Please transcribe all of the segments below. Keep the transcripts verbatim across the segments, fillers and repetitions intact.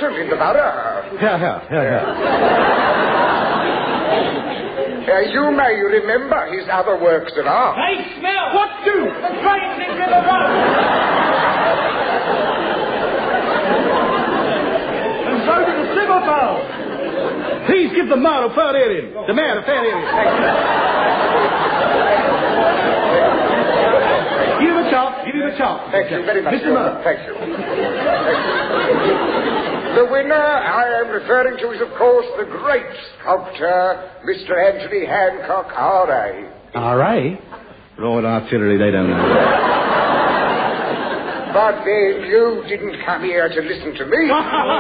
merchant in the borough. Here, here, here, here. Uh, you may remember his other works of art. Hey, smell! What do? The train's in River Road! And so did the civil bowl. Please give the mayor a fair hearing. The mayor a fair hearing. Thank you. Give him a chance. Give him a chance. Thank you very much. Mister Mayor. Thank you. Thank you. The winner I am referring to is, of course, the great sculptor, Mister Anthony Hancock, R A R A? Royal Artillery, they don't know. But then you didn't come here to listen to me.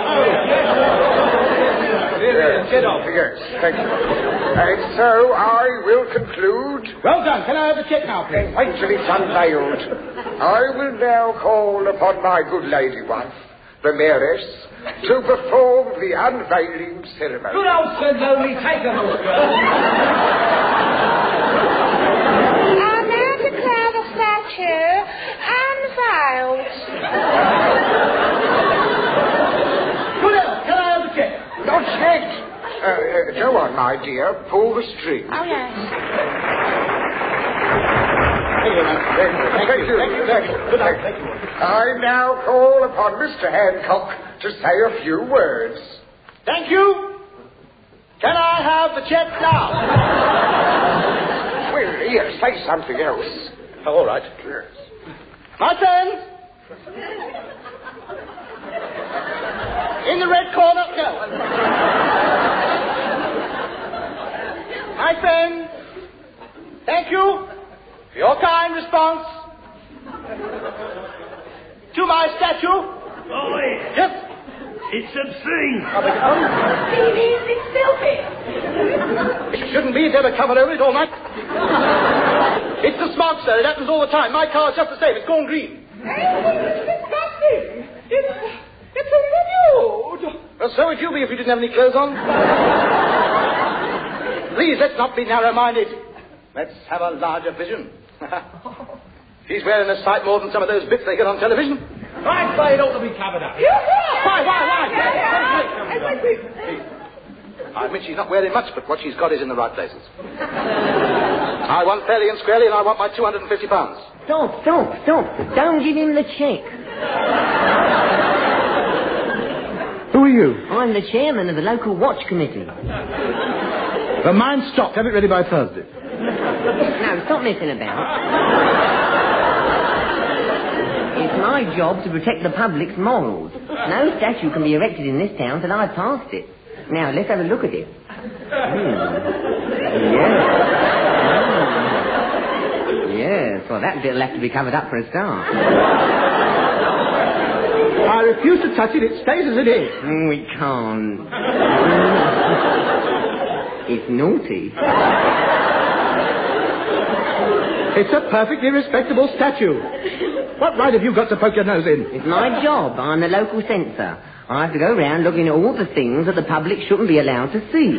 Yes, Get off. yes, thank you. And so I will conclude. Well done. Can I have the check now, please? And wait till it's unveiled. I will now call upon my good lady wife, the mayoress, to perform the unveiling ceremony. Good old Sir Lonely, take a look. I now declare the statue unveiled. Good old, can I have the check? Not yet. Uh, uh, go on, my dear. Pull the string. Oh, yes. Thank you. Thank you. Thank you. Thank you. Good night, thank you. I now call upon Mister Hancock to say a few words. Thank you. Can I have the check now? Well, here, say something else. Oh, all right. Yes. My friend. In the red corner. No. My friend. Thank you for your kind response to my statue. Oh, wait. Yes. It's obscene. It's filthy. It shouldn't be. It's ever covered over it all night. It's the smog, sir. It happens all the time. My car's just the same. It's gone green. It's disgusting. It's, it's a nude. Well, so would you be if you didn't have any clothes on. Please, let's not be narrow-minded. Let's have a larger vision. She's wearing a sight more than some of those bits they get on television. I'd say it ought to be covered up. Why, why, why? Yeah, I admit she's not wearing much, but what she's got is in the right places. I want fairly and squarely, and I want my two hundred fifty pounds. Stop, stop, stop. Don't give him the cheque. Who are you? I'm the chairman of the local watch committee. The mine's stopped. Have it ready by Thursday. No, stop messing about. It's my job to protect the public's morals. No statue can be erected in this town till I've passed it. Now, let's have a look at it. Hmm. Yes. Hmm. Yes, well, that bit'll have to be covered up for a start. I refuse to touch it. It stays as it is. Mm, we can't. It's naughty. It's a perfectly respectable statue. What right have you got to poke your nose in? It's my job. I'm the local censor. I have to go round looking at all the things that the public shouldn't be allowed to see.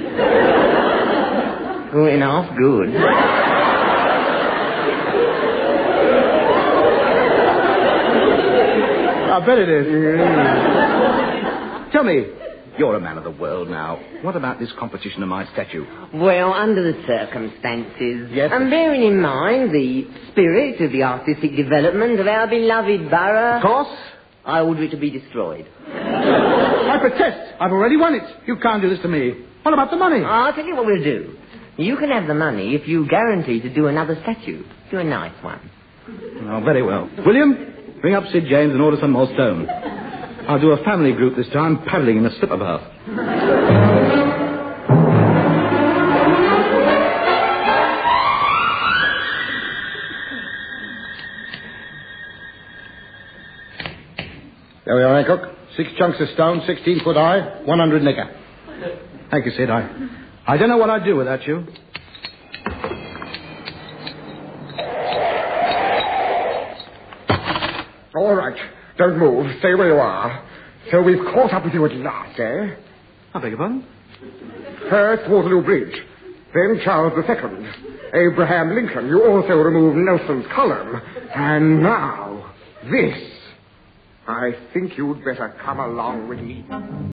Good enough, good. I bet it is. Tell me, you're a man of the world now. What about this competition of my statue? Well, under the circumstances, Yes. and bearing in mind the spirit of the artistic development of our beloved borough, Of course. I order it to be destroyed. I protest. I've already won it. You can't do this to me. What about the money? I'll tell you what we'll do. You can have the money if you guarantee to do another statue. Do a nice one. Oh, very well. William, bring up Sid James and order some more stone. I'll do a family group this time, paddling in a slipper bath. There we are, Hancock. Six chunks of stone, sixteen foot high, one hundred nickel. Thank you, Sid. I, I don't know what I'd do without you. All right. Don't move. Stay where you are. So we've caught up with you at last, eh? I beg your pardon? First, Waterloo Bridge. Then Charles the Second. Abraham Lincoln. You also removed Nelson's column. And now, this. I think you'd better come along with me.